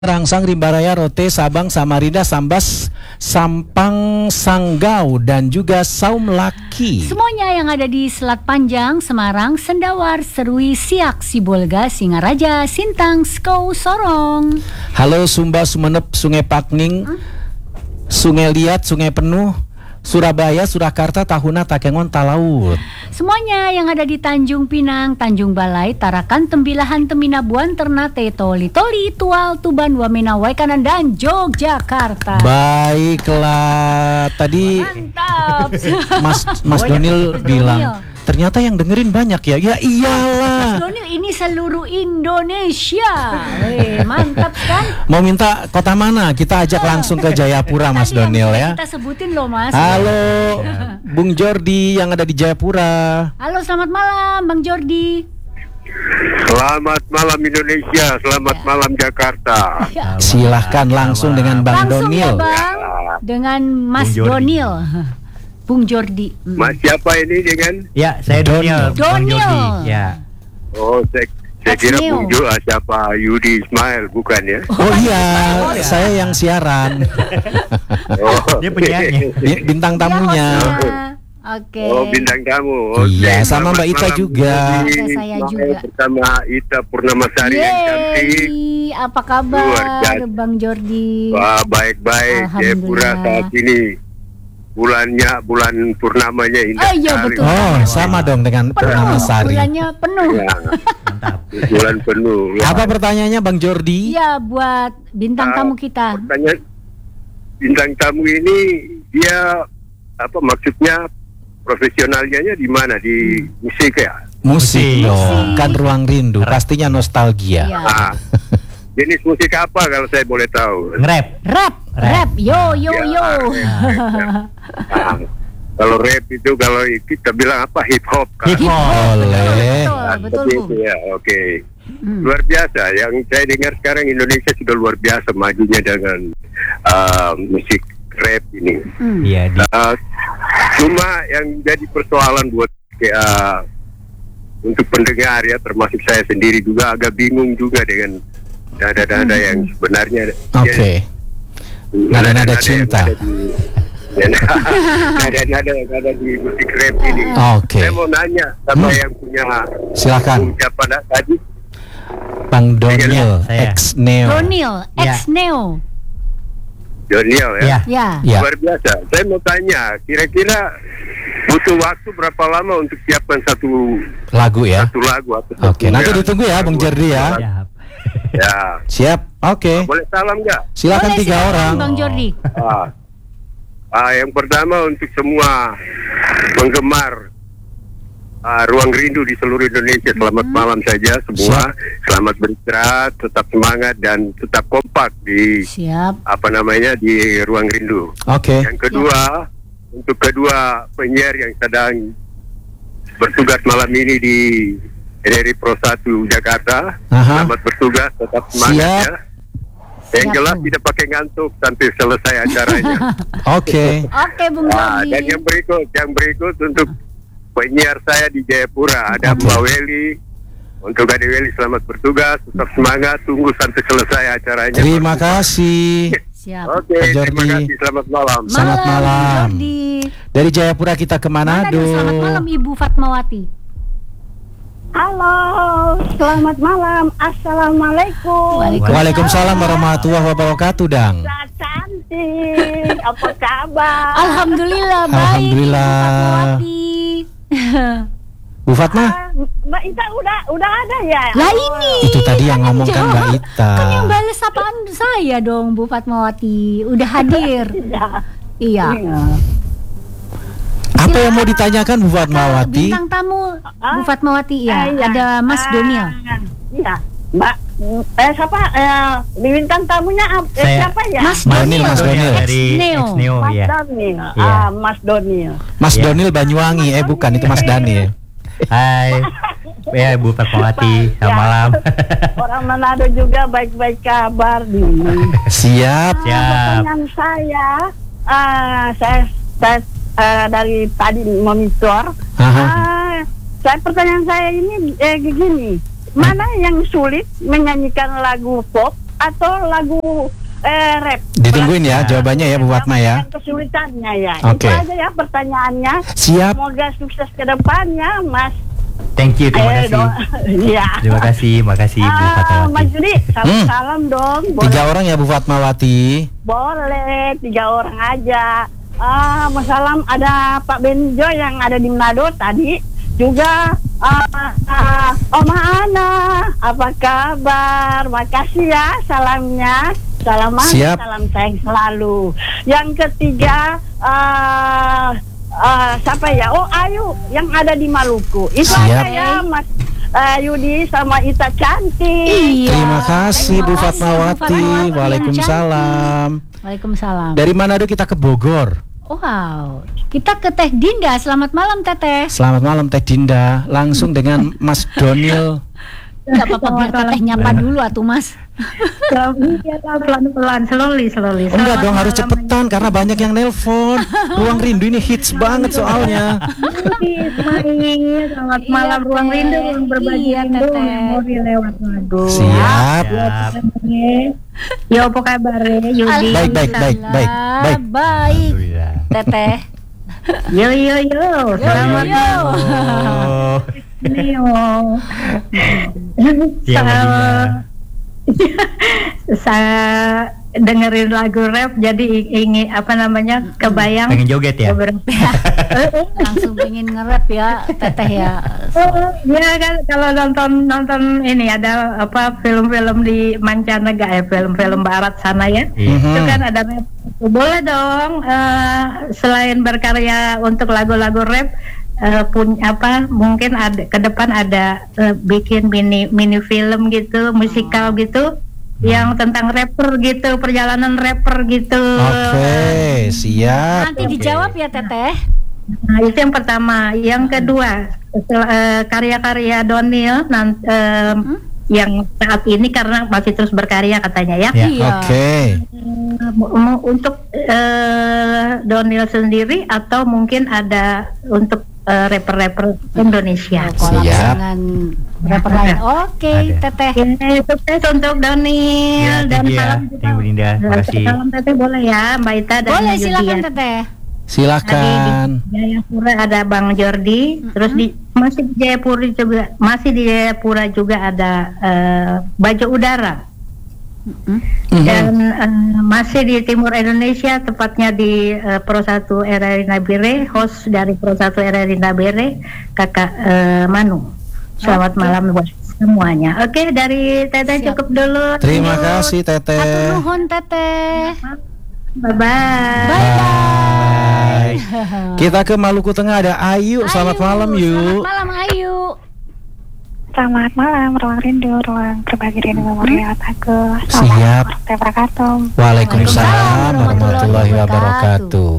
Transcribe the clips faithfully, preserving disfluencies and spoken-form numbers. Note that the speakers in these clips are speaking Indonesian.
Rangsang, Rimbaraya, Rote, Sabang, Samarinda, Sambas, Sampang, Sanggau, dan juga Saum Laki. Semuanya yang ada di Selat Panjang, Semarang, Sendawar, Serui, Siak, Sibolga, Singaraja, Sintang, Skou, Sorong. Halo Sumba, Sumenep, Sungai Pakning, huh? Sungai Liat, Sungai Penuh, Surabaya, Surakarta, Tahuna, Takengon, Talaut. Semuanya yang ada di Tanjung Pinang, Tanjung Balai, Tarakan, Tembilahan, Teminabuan, Ternate, Toli, Toli, Tual, Tuban, Wamena, Waikanan, dan Yogyakarta. Baiklah, tadi mantap. Mas Mas Donil bilang ternyata yang dengerin banyak ya. Ya iyalah. Mas Donil ini seluruh Indonesia. Weh, mantap kan? Mau minta kota mana? Kita ajak langsung ke Jayapura, Mas Donil ya. Kita sebutin loh, Mas. Halo, Bung Jordi yang ada di Jayapura. Halo, selamat malam, Bang Jordi. Selamat malam Indonesia, selamat ya. malam Jakarta. Ya. Silahkan langsung dengan Bang langsung Donil. Ya, Bang. Dengan Mas Donil. Bung Jordi. Hmm. Mas siapa ini dengan? Ya, saya Donil. Donil. Ya. Oh, saya, saya kira Bung Jo, siapa Yudi Ismail, bukan ya? Oh iya, oh, ya. Saya yang siaran. Oh. Dia penyanyi. Bintang tamunya. Ya, oke. Okay. Oh, bintang tamu. Iya, okay. Sama Mbak Ita juga. Ada saya juga. Bersama Ita Purnamasari yang cantik. Apa kabar, Bang Jordi? Wah, baik-baik. Jayapura saat ini bulannya, bulan purnamanya indah. Oh iya betul. Oh sama dong dengan Purnamasari. Bulannya penuh. Ya. Mantap. Bulan penuh. Ya. Apa pertanyaannya Bang Jordi? Iya buat bintang uh, tamu kita. Pertanyaan bintang tamu ini dia apa maksudnya profesionalnya di mana, di hmm. musik ya? Musik dong. Kan Ruang Rindu. Pastinya nostalgia. Ya. Ah. Jenis musik apa kalau saya boleh tahu? Rap. Rap. Rap. Yo yo ya, yo. Nah, kalau rap itu kalau kita bilang apa hip hop kan? Hip hop. Boleh. Betul, betul, betul ya. Oke. Okay. Hmm. Luar biasa. Yang saya dengar sekarang Indonesia sudah luar biasa majunya dengan uh, musik rap ini. Iya. Hmm. Uh, cuma yang jadi persoalan buat uh, untuk pendengar ya, termasuk saya sendiri juga agak bingung juga dengan nada-nada hmm. yang sebenarnya. Oke. Okay. Nada-nada cinta. Nada-nada yang ada di musik rap ini. Oke. Okay. Saya mau nanya sama hmm. yang punya. Silakan. Siapa tadi? Bang Donil, ex Neo. Donil, ex Neo. Donil ya. Ya. Ya. Luar biasa. Saya mau tanya, kira-kira butuh waktu berapa lama untuk siapkan satu lagu ya? Satu lagu atau Oke, okay. Nanti ditunggu ya Bang Jordi ya. Ya. Ya. Siap. Oke. Okay. Boleh salam nggak? Silakan Boleh, tiga silakan, orang. Bang Jordi. Ah. Ah, yang pertama untuk semua penggemar ah, Ruang Rindu di seluruh Indonesia, selamat hmm. malam saja semua. Siap. Selamat beristirahat, tetap semangat dan tetap kompak di Siap. apa namanya di Ruang Rindu. Oke. Okay. Yang kedua, Siap. untuk kedua penyiar yang sedang bertugas malam ini di R R I Pro satu Jakarta, Aha. selamat bertugas, tetap semangat. Siap. Ya. Yang Siap. jelas tidak pakai ngantuk sampai selesai acaranya. Oke. Oke, Bung Nah, Jordi. dan yang berikut, yang berikut untuk penyiar saya di Jayapura ada Okay. Mbak Weli. Untuk Ade Weli selamat bertugas, tetap semangat, tunggu sampai selesai acaranya. Terima kasih. Siap. Oke, terima kasih, selamat malam. Selamat malam. Jordi. Dari Jayapura kita ke Manado. Manado. Selamat malam Ibu Fatmawati. Halo, selamat malam. Assalamualaikum. Waalaikumsalam. Waalaikumsalam warahmatullahi wabarakatuh, Dang. Cantik, apa kabar? Alhamdulillah baik. Alhamdulillah. Ibu Fatmawati. Bu Fatma? Ah, Mbak Ita udah udah ada ya? Lah ini. Itu tadi yang ngomong kan Mbak Ita. Kan yang balas sapaan saya dong Bu Fatmawati. Udah hadir. Iya. Apa yang mau ditanyakan Bu Fatmawati? Bintang tamu Ah, Bu Fatmawati ya. ah, iya. Ada Mas Ah, Donil. Iya, Mbak. Eh siapa? Eh, bintang tamunya eh, Saya. siapa ya? Mas Donil, Donil. Mas Donil. Dari Neo. ex Neo Mas ya. Donil. Iya. Ah, Mas Donil. Mas Iya. Donil Banyuwangi. Eh bukan, itu Mas Dani. Hai. Ya, Bu Fatmawati, selamat malam. Orang Manado juga baik-baik kabar nih. Siap. Siap. Pertanyaan saya, uh, saya, saya uh, dari tadi monitor. Aha. Uh, saya pertanyaan saya ini eh, begini, mana yang sulit menyanyikan lagu pop atau lagu eh, rap? Ditungguin ya jawabannya ya Bu Fatma ya. Kesulitannya ya. Oke. Itu aja ya pertanyaannya. Siap. Semoga sukses ke depannya, Mas. Thank you, terima Eh, kasih. do- Iya. Terima kasih, makasih Bu Ah, Mas Fatmawati. Judi, salam-salam dong. Boleh, Tiga orang ya Bu Fatmawati. boleh, tiga orang aja. Ah, Mas salam ada Pak Benjo yang ada di Manado tadi. Juga ah, ah, Oma Ana, apa kabar? Makasih ya salamnya. Salam manis, Siap. salam sayang selalu. Yang ketiga, ah, ah, siapa ya? Oh, Ayu yang ada di Maluku. Itu Siap. aja ya, Mas ah, Yudi sama Ita Cantik. Iya. Terima kasih Bu Terima kasih, Bu Fatmawati. Fatmawati. Waalaikumsalam. Waalaikumsalam. Dari Manado kita ke Bogor. Wow, kita ke Teh Dinda. Selamat malam Teteh. Selamat malam Teh Dinda. Langsung dengan Mas Donil. Gak apa-apa biar Teteh nyapa dulu atuh Mas. Iya, pelan-pelan, slowly, slowly. Enggak dong, harus cepetan karena banyak yang nelpon. Ruang Rindu ini hits banget soalnya. Ismail, selamat Iya, malam Ruang Teh. Rindu, ruang berbagi Iya, rindu Teteh. yang mau dilewat lagu. Siap. Siap. Yo, apa kabar Yudi? Baik, baik, baik, baik, baik. Baik, Alhamdulillah. Teteh. Yo, yo, yo, selamat yo. Oh, Neo. Iya, Mbak Dinda. Saya dengerin lagu rap jadi ingin apa namanya kebayang pengen joget ya? beberapa. Langsung pengen nge-rap ya Teteh ya. Oh, ya kan kalau nonton nonton ini ada apa film-film di mancanegara, eh, film-film barat sana ya. Iya. Mhm. Itu kan ada rap. Boleh dong eh, selain berkarya untuk lagu-lagu rap eh, pun apa mungkin ada ke depan ada eh, bikin mini mini film gitu, musikal gitu yang tentang rapper gitu, perjalanan rapper gitu. Oke, siap. Nanti dijawab ya Teteh. Nah, itu yang pertama. Yang kedua, setelah, eh, karya-karya Donil nan- em, yang saat ini karena masih terus berkarya katanya ya. Ya. Iya. Oke. Eh, mu- mu- untuk eh, Donil sendiri atau mungkin ada untuk eh, rapper-rapper Indonesia. Kolab Siap. dengan rapper lain. Oke, Ada. Teteh. Oke, sukses untuk Donil Ya, dan thank you ya. salam Thank you, Bu Dinda. Terima kasih. salam teteh boleh ya Mbak Ita dan Boleh Yudi silakan ya. Teteh. Silakan. Di Jayapura ada Bang Jordi, terus di masih di Jayapura juga masih di Jayapura juga ada eh, Baju Udara. Mhm. Dan eh, masih di timur Indonesia, tepatnya di eh, Pro satu R R I Nabire, host dari Pro satu R R I Nabire, Kakak eh, Manu. Selamat malam buat semuanya. Oke, dari Teteh Siap. cukup dulu. Terima Lanjut. kasih Atur Teteh. nuhun Teteh. Bye bye. Bye. Kita ke Maluku Tengah ada Ayu. Selamat Ayu, malam Yu. Selamat malam Ayu. Selamat malam, ruang rindu, ruang berbagi rindu memori lewat aku. Siap. Assalamualaikum warahmatullahi wabarakatuh. Waalaikumsalam warahmatullahi wabarakatuh.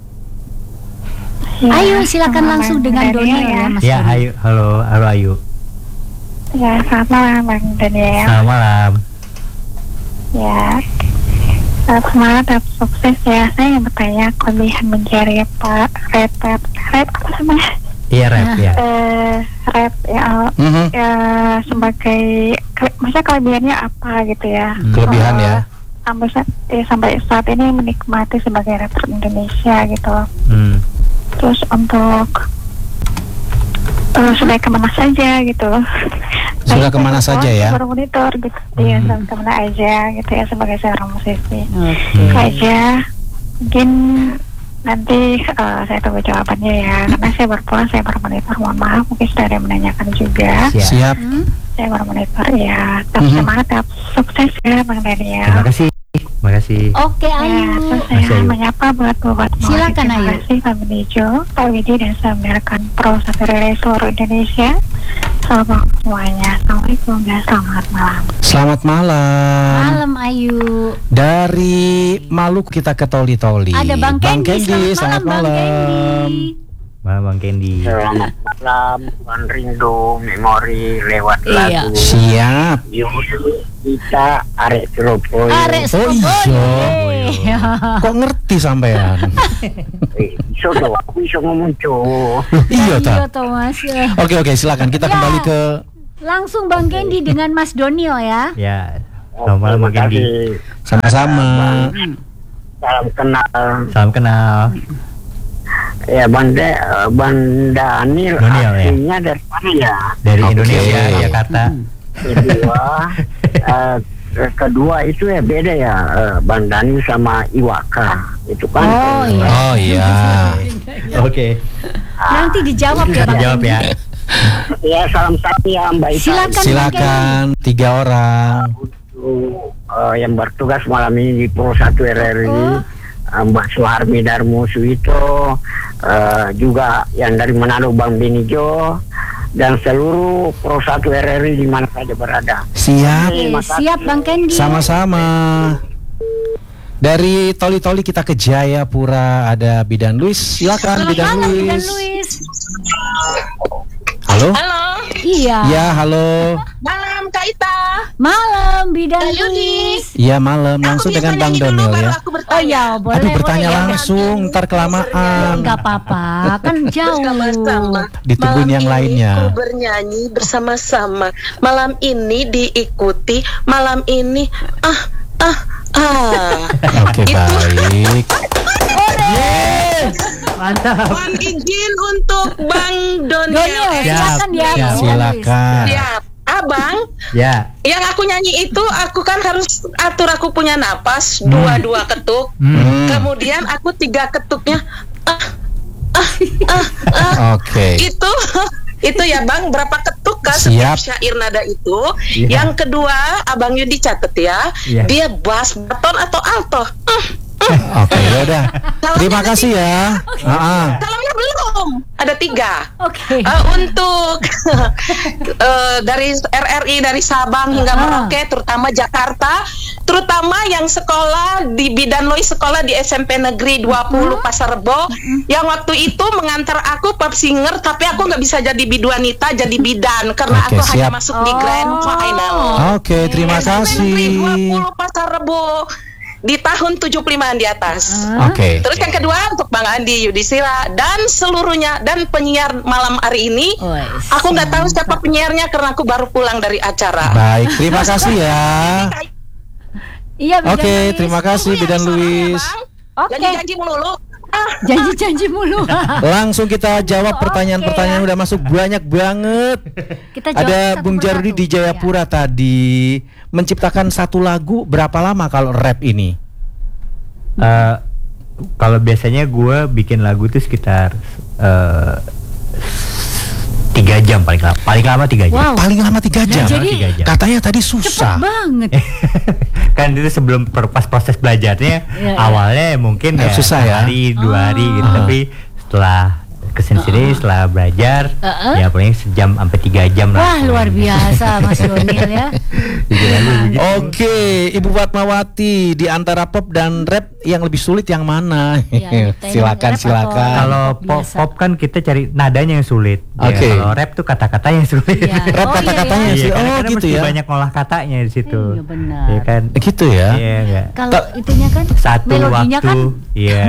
Ya, Ayu silakan selamat langsung malam, dengan Daniel Donil ya. ya Mas. Ya, Doni. ayo, halo, halo Ayu. Ya, selamat malam Bang Daniel. Selamat malam. Ya, uh, semangat dan sukses ya. Saya ingin bertanya kelebihan menjadi pak rapper, rap apa namanya? Iya, rap ya. Eh, rap ya, Mhm. ya sebagai, ke- maksudnya kelebihannya apa gitu ya? Kelebihan ya. Sampai saat, eh, sampai saat ini menikmati sebagai rapper Indonesia gitu. Hmm. Terus untuk uh, sudah kemana saja gitu. Sudah Saya kemana sebagai saja ya? seorang monitor gitu. Iya, sudah kemana aja gitu ya sebagai seorang musisi. Oke. Itu aja. Mungkin nanti uh, saya tunggu jawabannya ya. Karena saya berpulang, saya baru monitor. Mohon maaf, mungkin sudah ada yang menanyakan juga. Siap. Siap. Hmm? Saya baru monitor ya. Tetap Mhm. semangat, tetap sukses ya Bang Daniel. Terima kasih. Terima kasih. Oke Ya, Ayu. terus Masih saya Ayu. menyapa buat buat Silakan, Terima Ayu. kasih Pak Benijo, Pak Widi dan saya mendengarkan Pro satu Relay seluruh Indonesia. Selamat semuanya. Assalamualaikum dan selamat malam. Selamat malam. Malam Ayu. Dari Maluku kita ke Toli Toli. Ada Bang Kendi. Kendi, Selamat malam Bang Kendi. Malam Bang Kendi. Selamat malam, ruang rindu memori lewat Iya. lagu. Siap. Yuk, kita arek Surabaya. Arek Oh Surabaya. Kok ngerti sampean? Eh, iso dong, aku iso ngomong cowok. Iya Iya tak. toh Mas. Oke oke silakan kita Ya. kembali ke Langsung Bang Kendi dengan Mas Donil ya. Ya. Selamat malam Bang Terima Kendi. kasih. Sama-sama. Salam kenal. Salam kenal. Ya Banda eh, Bandanil Daniel, ya? aslinya dari mana ya? Dari Oke. Indonesia, Jakarta. Kedua, eh, kedua itu ya beda ya, eh, Bang Dani sama Iwaka itu kan. Oh, eh, iya. Oh iya. Oke. Nanti dijawab ya Bang. Dijawab ya. Ya salam satu ya Mbak Ita. Silakan. Silakan tiga orang. Untuk eh, yang bertugas malam ini di Pro satu R R I, Oh. eh, Mbak Suharmi Darmo Suito, eh, juga yang dari Manado Bang Benijo, dan seluruh Pro satu R R I di mana saja berada. Siap. Oke, siap Bang Kendi. Sama-sama. Dari Toli-Toli kita ke Jayapura, ada Bidan Luis. Silakan Bidan Halo Bidan Luis. Luis. Halo? Halo, Iya. Ya, halo. malam Kak Ita. Malam Bidan Kak Yudi. Luis. Iya, malam langsung Aku dengan biasa Bang nyanyi dulu, Donel baru ya. aku bertanya. Oh ya, boleh. Aduh, bertanya boleh. langsung, ntar kelamaan. Enggak apa-apa, kan jauh. Bersama-sama. Ditungguin Malam yang ini lainnya. Ku bernyanyi bersama-sama. Malam ini diikuti. Malam ini ah ah ah. Oke, baik. Mantap. Mohon izin untuk Bang Donel, Doniel. silakan ya. Siap. Bidan Luis. Silakan. Siap. Abang, Ya. yang aku nyanyi itu aku kan harus atur aku punya napas dua-dua ketuk. Hmm. Kemudian aku tiga ketuknya ah ah ah ah. Oke. Itu itu ya Bang, berapa ketuk kan Siap. setiap syair nada itu. Iya. Yang kedua Abang Yudi catet ya, Iya. dia bass, baton atau alto. Hmm, Oke, ya udah. Terima kasih ya. Ah, salamnya belum, ada tiga. Oke. Eh, untuk eh, dari R R I dari Sabang hingga Ah. Merauke, terutama Jakarta, terutama yang sekolah di Bidan Lois, sekolah di S M P Negeri dua puluh Pasar Rebo, yang waktu itu mengantar aku pop singer, tapi aku nggak bisa jadi biduanita, jadi bidan karena Oke, aku hanya siap. masuk di grand final. Oke, terima S M P Negeri kasih. dua puluh Pasar Rebo di tahun tujuh puluh limaan di atas. Oke. Terus yang kedua untuk Bang Andi Yudhistira dan seluruhnya dan penyiar malam hari ini. Wes, Aku nggak tahu siapa penyiarnya karena aku baru pulang dari acara. Baik, terima kasih ya. Iya, Bidan Oke, Luis. terima kasih Bidan Luis. Oke. Janji-janji melulu. Ah, Janji-janji mulu. Langsung kita jawab pertanyaan-pertanyaan udah masuk banyak banget. Kita jawab Ada satu Bung Jarudi persatu. di Jayapura tadi menciptakan satu lagu berapa lama kalau rap ini? Eh, kalau biasanya gue bikin lagu itu sekitar eh, tiga jam paling lama. Paling lama tiga jam. Wow. Paling lama tiga jam. jadi- Tiga jam. Katanya tadi Cepet susah. banget. Kan itu sebelum per- pas proses belajarnya Iya, iya. awalnya mungkin Eh, ya susah ya. hari dua hari gitu, Ah. tapi setelah kesini sini setelah belajar Uh-uh. ya paling sejam sampai tiga jam lah. Wah, luar biasa Mas Donil ya. Bikin lagu begitu. Oke, Ibu Fatmawati, di antara pop dan rap yang lebih sulit yang mana? Ya, kita yang silakan, rap silakan. Kalau Pop pop biasa. pop kan kita cari nadanya yang sulit. Ya, Oke. kalau rap tuh kata-kata yang sulit. Iya. Rap Oh, kata-katanya iya, sih. Iya, karena, Oh, karena gitu mesti ya. banyak ngolah katanya di situ. Iya, benar. Iya kan? Gitu ya. Iya enggak. Kalau Ta- itunya kan Satu melodinya waktu, kan iya.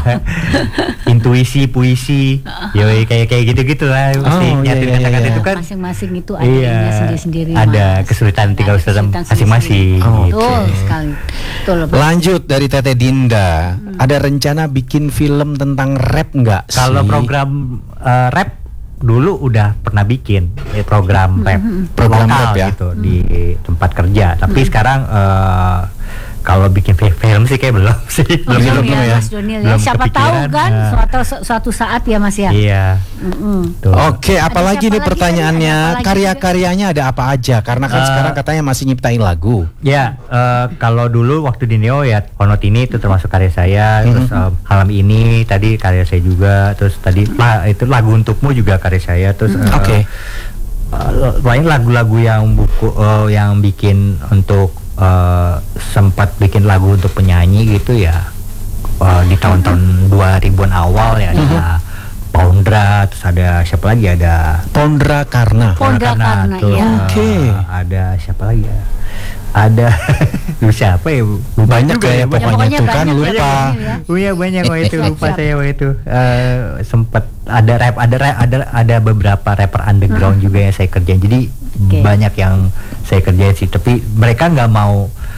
Intuisi, puisi, yoi kayak kayak gitu-gitu lah. Mesti Oh, iya, nyatin iya, kata-kata iya. itu kan. masing-masing itu ada Iya, ininya sendiri-sendiri. ada Mas. kesulitan tinggal Ada dalam kesulitan masing-masing. sendiri-sendiri. Oh, Betul oke. sekali. Betul. Bang. Lanjut dari Tete Dinda. Ada rencana bikin film tentang rap nggak sih? Kalau program eh, rap dulu udah pernah bikin eh, program rap Program lokal rap ya. gitu di tempat kerja. Tapi sekarang eh, kalau bikin fi- film sih kayak belum sih. Belum, belum ya, ya. Mas Donil ya. Belum Siapa tahu kepikiran, kan nah. suatu suatu saat ya Mas ya. Iya. Mm-mm. Tuh. Oke, apalagi siapa nih lagi pertanyaannya, tadi? Ada apa lagi karya-karyanya ada apa aja? Karena kan Eh, sekarang katanya masih nyiptain lagu. Ya, eh, kalau dulu waktu di Neo ya Konotini itu termasuk karya saya, terus eh, Malam Ini tadi karya saya juga, terus tadi lah itu Lagu Untukmu juga karya saya, terus eh, Oke. eh, paling lagu-lagu yang buku eh, yang bikin untuk eh, sempat bikin lagu untuk penyanyi gitu ya eh, di tahun-tahun dua ribuan awal ya ada Pondra, terus ada siapa lagi, ada Pondra Karna. Pondra Karna, tuh, iya. eh, Oke. ada siapa lagi ya? Ada siapa ya? Lupa Banyak juga ya Pak. pokoknya pokoknya tuh kan banyak ya, lupa. pokoknya ya. Oh iya banyak waktu itu, Siap, lupa siap. saya waktu itu. Eh, sempat ada rap, ada rap, ada ada beberapa rapper underground juga yang saya kerjain. Jadi Oke. banyak yang saya kerjain sih. Tapi mereka nggak mau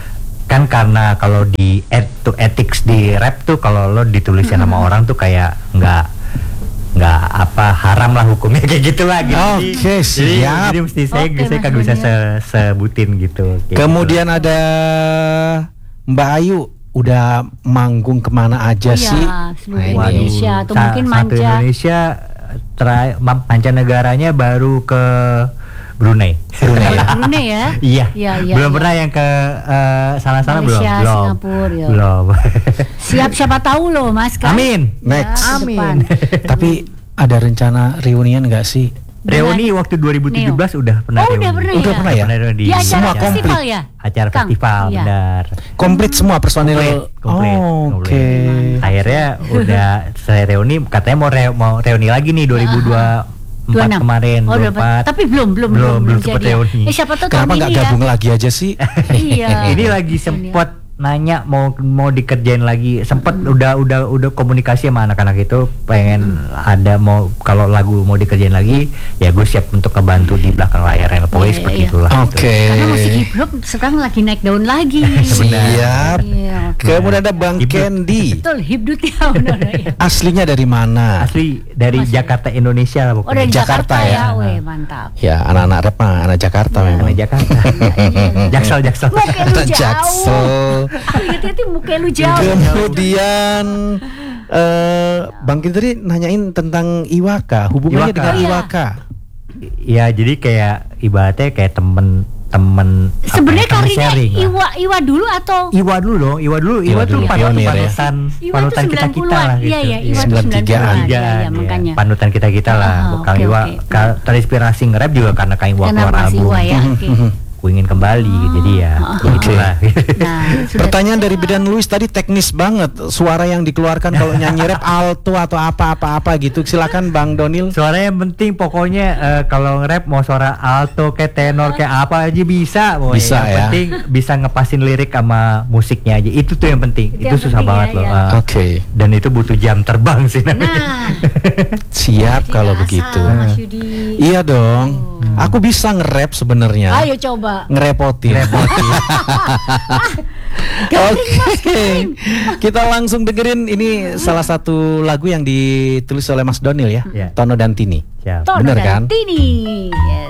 kan karena kalau di et to ethics di rap tuh kalau lo ditulisin sama orang tuh kayak nggak nggak apa haram lah hukumnya kayak gitulah gitu. Oke, Jadi- siap. Jadi mesti saya Oke, saya Mas kagak bisa Daniel. se- sebutin gitu. kayak Kemudian ada Mbak Ayu, udah manggung kemana aja Iya, sih? seluruh Nah, ini. Indonesia atau Sa- mungkin satu manca. Indonesia terakhir mancanegaranya baru ke Brunei. Brunei ya? Brunei ya. Iya. Iya, iya, belum iya. pernah yang ke eh, sana-sana belum. Malaysia, Belum. Singapura, ya. Belum. Siap siapa tahu loh Mas kan. Amin. Next. Ya, ke depan. Tapi ada rencana reunian nggak sih? Reuni waktu dua ribu tujuh belas udah pernah Oh, reuni. udah pernah Udah ya? pernah ya? reuni Di acara Semua festival komplit. ya? Acara Kang? festival, Iya. benar. Komplit semua personil. Komplit, komplit, Oh, Oke. komplit. Akhirnya udah saya reuni, katanya mau re- mau reuni lagi nih dua ribu dua puluh empat dua puluh enam. kemarin, Oh, udah, dua puluh empat. tapi belum belum Belum, belum sempet jadi ya. reuni. Eh siapa tahu Kenapa tahun nggak ini ya. gabung lagi aja sih? Iya. Ini lagi sempet nanya mau mau dikerjain lagi, sempet udah udah udah komunikasi sama anak-anak itu pengen ada mau kalau lagu mau dikerjain lagi ya gue siap untuk kebantu di belakang layar yang pokoknya Iya, seperti iya. itulah. Oke. Karena musik hip hop sekarang lagi naik daun lagi. Siap. Iya. Kemudian ada Bang Hibdut. Candy. Betul, hibdut ya benar ya. Aslinya dari mana? Asli dari Masih. Jakarta Indonesia lah Oh pokoknya. dari Jakarta Jakarta, ya. ya, weh mantap. Ya, anak-anak rap mah anak Jakarta Memang memang. Jakarta. iya. Jaksel Jaksel. Muka lu jauh. Jaksel. Hati-hati muka lu jauh. Kemudian eh Bang Candy tadi nanyain tentang Iwaka, hubungannya Iwaka. dengan Oh, iya. Iwaka. Ya jadi kayak ibaratnya kayak temen temen apa ya, Sebenarnya temen karirnya sharing lah. Iwa Iwa dulu atau Iwa dulu dong, Iwa dulu, Iwa Iwa, tuh dulu, pan- pionir ya. panutan, Iwa panutan tuh kita kita lah gitu. Iya iya, Iwa tuh sembilan sembilan tigaan. puluhan. Iya iya, Iya, makanya. panutan kita kita lah. Ah, Kang oke, Iwa oke. ka- terinspirasi nge-rap juga karena Kang Iwa Karena keluar Mas album. Iwa ya. Oke. Ku ingin kembali, jadi ya Ah, begitulah. Nah, sudah Pertanyaan dari Bidan Luis tadi teknis banget. Suara yang dikeluarkan kalau nyanyi rap alto atau apa-apa-apa gitu. Silakan Bang Donil. Suara yang penting pokoknya eh, kalau nge-rap mau suara alto kayak tenor kayak apa aja bisa. pokoknya. Bisa yang ya. penting bisa ngepasin lirik sama musiknya aja. Itu tuh yang penting. Itu Itu, yang susah penting banget ya, loh. ya. Ah. Oke. Dan itu butuh jam terbang sih namanya. Nah, Siap kalau biasa, begitu. Mas Yudi. Iya dong. Aku bisa nge-rap sebenarnya. Ayo coba. Ngerepotin. Repotin. Oke. Kita langsung dengerin ini salah satu lagu yang ditulis oleh Mas Donil ya. Ya. Tono dan Tini. Siap. Tono Bener dan kan? Tini. Yes.